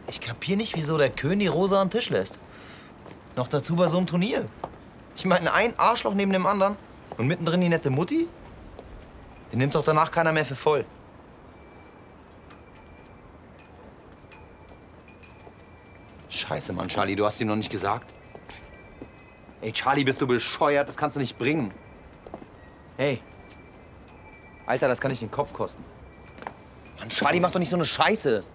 Ich kapier nicht, wieso der Köhn die Rosa an den Tisch lässt. Noch dazu bei so einem Turnier. Ich meine, ein Arschloch neben dem anderen und mittendrin die nette Mutti? Den nimmt doch danach keiner mehr für voll. Scheiße, Mann, Charlie, du hast ihm noch nicht gesagt. Ey, Charlie, bist du bescheuert? Das kannst du nicht bringen. Hey. Alter, das kann dich den Kopf kosten. Mann, Charlie, mach doch nicht so eine Scheiße.